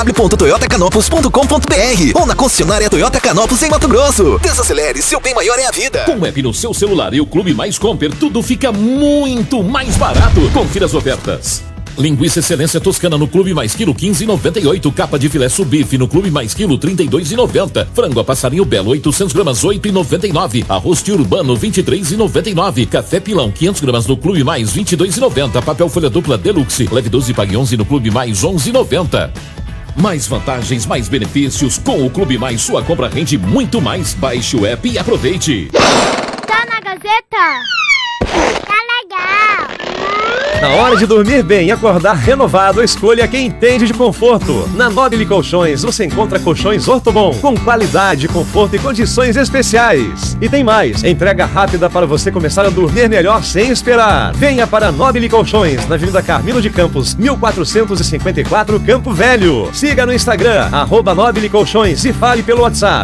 www.toyotacanopus.com.br ou na concessionária Toyota Canopus em Mato Grosso. Desacelere, seu bem maior é a vida. Com o app no seu celular e o Clube Mais Comper, tudo fica muito mais barato. Confira as ofertas. Linguiça Excelência Toscana no Clube Mais Quilo 15,98. Capa de filé subbife no Clube Mais Quilo 32,90. Frango a passarinho belo 800 gramas 8,99. Arroz tio urbano 23,99. Café pilão 500 gramas no Clube Mais 22,90. Papel folha dupla Deluxe leve 12 pague 11 no Clube Mais 11,90. Mais vantagens, mais benefícios. Com o Clube Mais, sua compra rende muito mais. Baixe o app e aproveite. Tá na Gazeta? Tá legal. Na hora de dormir bem e acordar renovado, escolha quem entende de conforto. Na Nobile Colchões você encontra colchões Ortobon com qualidade, conforto e condições especiais. E tem mais, entrega rápida para você começar a dormir melhor sem esperar. Venha para Nobile Colchões, na Avenida Carmilo de Campos, 1454, Campo Velho. Siga no Instagram, @Nobile Colchões e fale pelo WhatsApp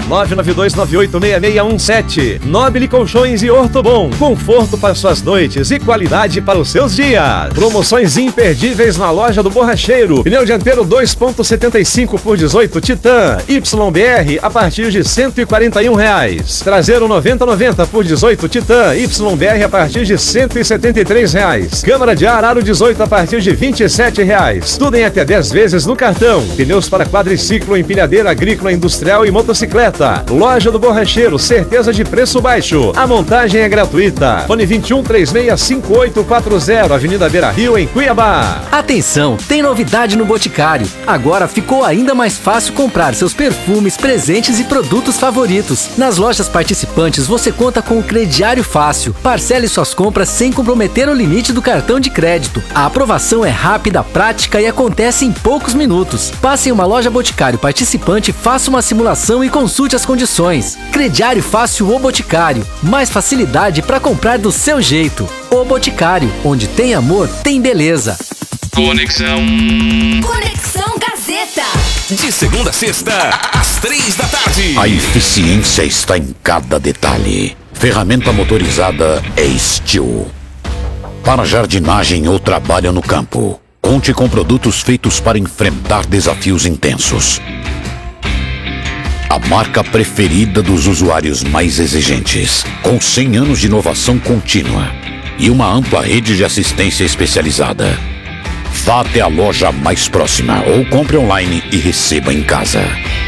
992986617. Nobile Colchões e Ortobon, conforto para suas noites e qualidade para os seus dias. Promoções imperdíveis na loja do Borracheiro. Pneu dianteiro 2.75 por 18 Titan YBR a partir de R$141. Traseiro 9090 por 18 Titan YBR a partir de R$173. Câmara de ar aro 18 a partir de R$27. Tudo em até 10 vezes no cartão. Pneus para quadriciclo, empilhadeira agrícola, industrial e motocicleta. Loja do Borracheiro, certeza de preço baixo. A montagem é gratuita. Fone 21365840, Avenida Beira Rio, em Cuiabá. Atenção, tem novidade no Boticário. Agora ficou ainda mais fácil comprar seus perfumes, presentes e produtos favoritos. Nas lojas participantes você conta com o crediário fácil. Parcele suas compras sem comprometer o limite do cartão de crédito. A aprovação é rápida, prática e acontece em poucos minutos. Passe em uma loja Boticário participante, faça uma simulação e consulte as condições. Crediário fácil ou Boticário. Mais facilidade para comprar do seu jeito. O Boticário, onde tem amor, tem beleza. Conexão Gazeta. De segunda a sexta, às 3 da tarde. A eficiência está em cada detalhe. Ferramenta motorizada é Steel. Para jardinagem ou trabalho no campo, conte com produtos feitos para enfrentar desafios intensos. A marca preferida dos usuários mais exigentes, com 100 anos de inovação contínua e uma ampla rede de assistência especializada. Vá até a loja mais próxima ou compre online e receba em casa.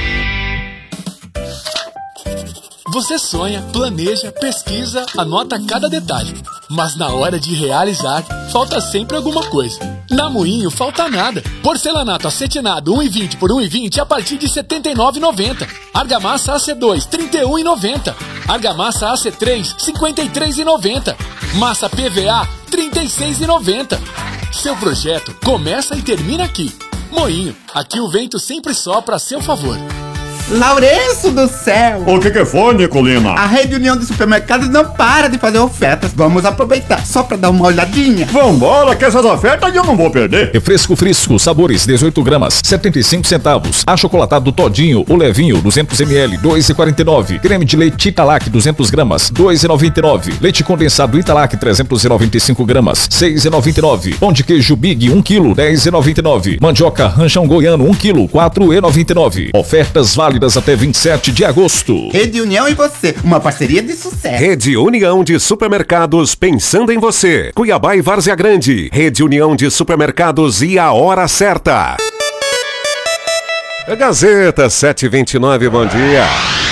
Você sonha, planeja, pesquisa, anota cada detalhe. Mas na hora de realizar, falta sempre alguma coisa. Na Moinho falta nada. Porcelanato acetinado 1,20 por 1,20 a partir de R$ 79,90. Argamassa AC2 R$ 31,90. Argamassa AC3 R$ 53,90. Massa PVA R$ 36,90. Seu projeto começa e termina aqui. Moinho, aqui o vento sempre sopra a seu favor. Lourenço do céu! O que foi, Nicolina? A Rede União de Supermercados não para de fazer ofertas. Vamos aproveitar só pra dar uma olhadinha. Vambora, que essas ofertas eu não vou perder. Refresco Frisco, sabores 18 gramas, 75 centavos. Achocolatado Todinho, o levinho, 200 ml, 2,49. Creme de leite Italac, 200 gramas, 2,99. Leite condensado Italac, 395 gramas, 6,99. Pão de queijo Big, 1 kg, 10,99. Mandioca Ranchão Goiano, 1 kg, 4,99. Ofertas válidas até 27 de agosto. Rede União e você, uma parceria de sucesso. Rede União de Supermercados, pensando em você. Cuiabá e Várzea Grande. Rede União de Supermercados e a hora certa. Gazeta 729, bom dia.